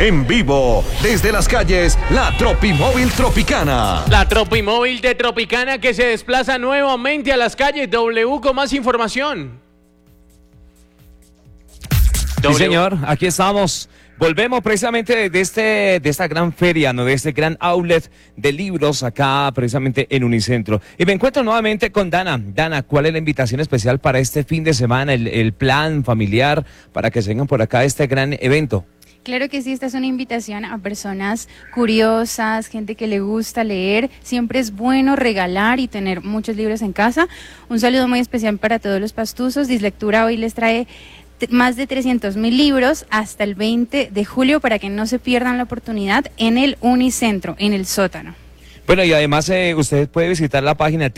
En vivo, desde las calles, la Tropimóvil Tropicana. La Tropimóvil de Tropicana que se desplaza nuevamente a las calles. W con más información. Sí, señor, aquí estamos. Volvemos precisamente de esta gran feria, ¿no? De este gran outlet de libros acá precisamente en Unicentro. Y me encuentro nuevamente con Dana. Dana, ¿cuál es la invitación especial para este fin de semana, el plan familiar para que se vengan por acá a este gran evento? Claro que sí, esta es una invitación a personas curiosas, gente que le gusta leer. Siempre es bueno regalar y tener muchos libros en casa. Un saludo muy especial para todos los pastuzos. Dislectura hoy les trae más de 300,000 libros hasta el 20 de julio para que no se pierdan la oportunidad en el Unicentro, en el sótano. Bueno, y además usted puede visitar la página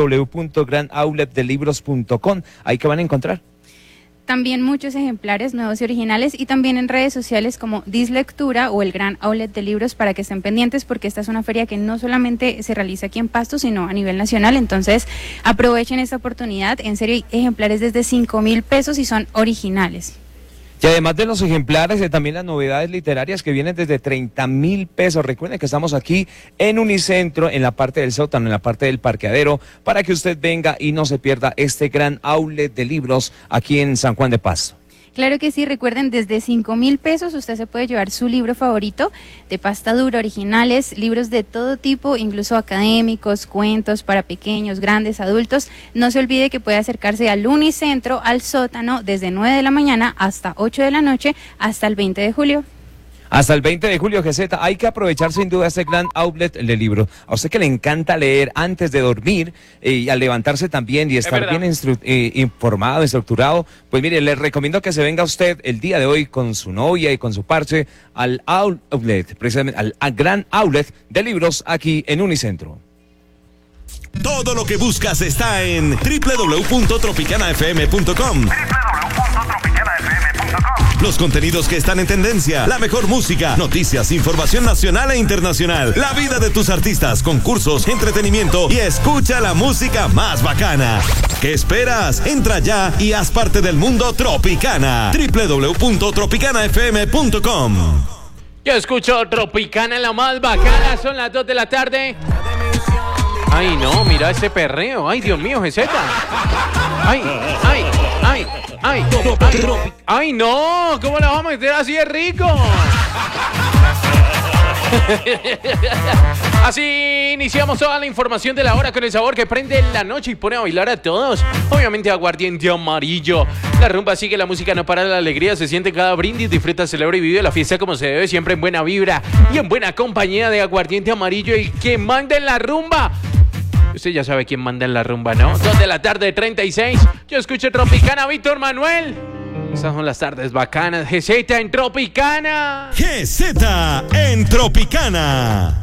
www.grandoutletdelibros.com. Ahí que van a encontrar. También muchos ejemplares nuevos y originales y también en redes sociales como Dislectura o el Gran Outlet de Libros para que estén pendientes porque esta es una feria que no solamente se realiza aquí en Pasto sino a nivel nacional, entonces aprovechen esta oportunidad, en serio hay ejemplares desde 5,000 pesos y son originales. Y además de los ejemplares, también las novedades literarias que vienen desde 30,000 pesos. Recuerden que estamos aquí en Unicentro, en la parte del sótano, en la parte del parqueadero, para que usted venga y no se pierda este gran outlet de libros aquí en San Juan de Pasto. Claro que sí, recuerden, desde 5,000 pesos usted se puede llevar su libro favorito de pasta dura, originales, libros de todo tipo, incluso académicos, cuentos para pequeños, grandes, adultos. No se olvide que puede acercarse al Unicentro, al sótano, desde 9 de la mañana hasta 8 de la noche, hasta el 20 de julio. Hasta el 20 de julio, GZ, hay que aprovechar sin duda este gran outlet de libros. A usted que le encanta leer antes de dormir y al levantarse también y estar bien informado, estructurado, pues mire, le recomiendo que se venga usted el día de hoy con su novia y con su parche al outlet, precisamente al gran outlet de libros aquí en Unicentro. Todo lo que buscas está en www.tropicanafm.com. Los contenidos que están en tendencia, la mejor música, noticias, información nacional e internacional, la vida de tus artistas, concursos, entretenimiento y escucha la música más bacana. ¿Qué esperas? Entra ya y haz parte del mundo Tropicana. www.tropicanafm.com. Yo escucho Tropicana, la más bacana, son las 2 de la tarde. Ay, no, mira ese perreo. Ay, Dios mío, GZ. Ay, ay, ay, ay, ay, ay, no. ¿Cómo la vamos a meter así de rico? Así iniciamos toda la información de la hora con el sabor que prende la noche y pone a bailar a todos. Obviamente aguardiente amarillo. La rumba sigue, la música no para, la alegría se siente en cada brindis. Disfruta, celebra y vive la fiesta como se debe, siempre en buena vibra y en buena compañía de aguardiente amarillo, el que manda en la rumba. Usted ya sabe quién manda en la rumba, ¿no? 2 de la tarde, 36. Yo escucho Tropicana, Víctor Manuel. Estas son las tardes bacanas. GZ en Tropicana. GZ en Tropicana.